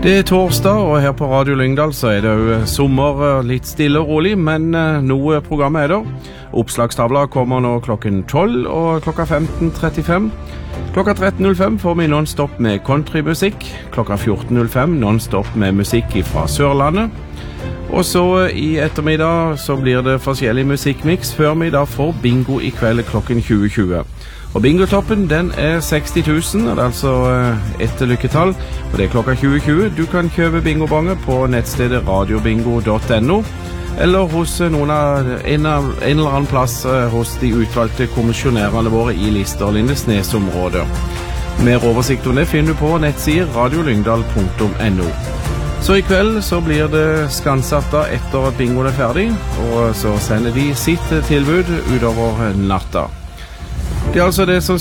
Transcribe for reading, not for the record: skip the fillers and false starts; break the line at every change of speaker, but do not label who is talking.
Det torsdag, og her på Radio Lyngdal så det jo sommer, litt stille og rolig, men noe program der. Oppslagstavla kommer nå klokken 12 og klokka 15.35. Klokka 13.05 får vi non-stop med countrymusikk. Klokka 14.05 non-stop med musikk fra Sørlandet. Og så i ettermiddag så blir det forskjellig musikkmix før vi da får bingo i kveld klokken 20.20. Og bingotoppen den 60 000, det altså et lykketall, og det klokka 20.20. Du kan kjøpe bingobonger på nettstedet radiobingo.no, eller hos en eller annen plass hos de utvalgte kommisjonærene våre i Lister og Lindesnes-området. Mer oversikt om det finner du på nettsiden radiolyngdal.no. Så i kveld så blir det skansatta etter at bingoen ferdig, og så sender de sitt tilbud utover natta. Det altså det som